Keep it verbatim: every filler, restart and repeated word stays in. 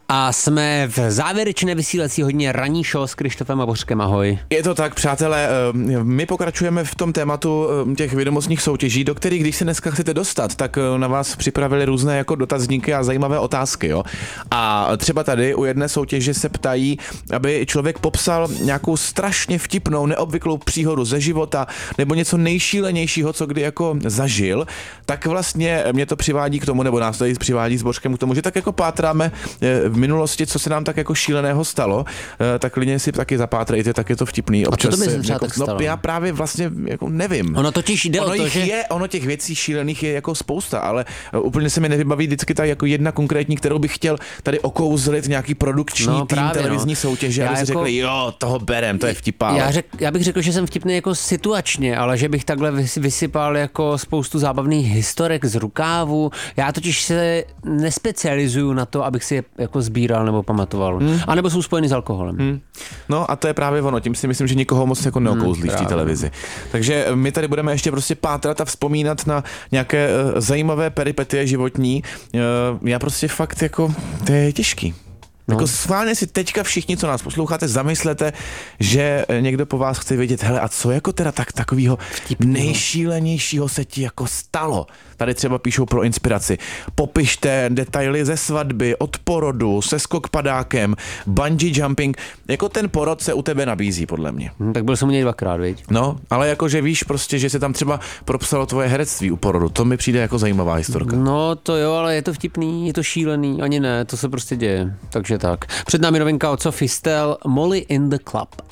A jsme v závěrečné vysílací hodně ranní show s Krištofem a Bořkem. Ahoj. Je to tak, přátelé, my pokračujeme v tom tématu těch vědomostních soutěží, do kterých, když se dneska chcete dostat, tak na vás připravili různé jako dotazníky a zajímavé otázky. Jo? A třeba tady u jedné soutěže se ptají, aby člověk popsal nějakou strašně vtipnou, neobvyklou příhodu ze života nebo něco nejšílenějšího, co kdy jako zažil, tak vlastně mě to přivádí k tomu, nebo nás tady přivádí s Bořkem k tomu, že tak jako pátráme v minulosti, co se nám tak jako šíleného stalo, tak klidně si taky zapátrejte, tak je to vtipný. Občas a co to by se třeba jako, tak stalo? No, já právě vlastně jako nevím. Ono totiž jde ono o to, že... je, ono těch věcí šílených je jako spousta, ale úplně se mi nevybaví vždycky tak jako jedna konkrétní, kterou bych chtěl tady okouzlit nějaký produkční no, tým právě, televizní no. soutěže, já aby si jako... řekli, jo, toho berem, to je vtipá. Já, řek, já bych řekl, že jsem vtipný jako situačně, ale že bych takhle vysypal jako spoustu zábavných historek z rukávu. Já totiž se nespecializuju na to, abych si je jako sbíral nebo pamatoval. Hmm. A nebo jsou spojeny s alkoholem. Hmm. No a to je právě ono, tím si myslím, že nikoho moc jako neokouzlí hmm, v té televizi. Takže my tady budeme ještě prostě pátrat a vzpomínat na nějaké uh, zajímavé peripetie životní. Uh, já prostě fakt jako, to je těžký. No. Jako schválně si teďka všichni, co nás posloucháte, zamyslete, že někdo po vás chce vědět, hele, a co jako teda tak takového nejšílenějšího se ti jako stalo? Tady třeba píšou pro inspiraci. Popište detaily ze svatby, od porodu, se skok padákem, bungee jumping. Jako ten porod se u tebe nabízí, podle mě. Hmm, tak byl jsem u něj dvakrát, viď? No, ale jako, že víš prostě, že se tam třeba propsalo tvoje herectví u porodu. To mi přijde jako zajímavá historka. No to jo, ale je to vtipný, je to šílený, ani ne, to se prostě děje. Takže tak. Před námi novinka od Sophie Stell, Molly in the Club.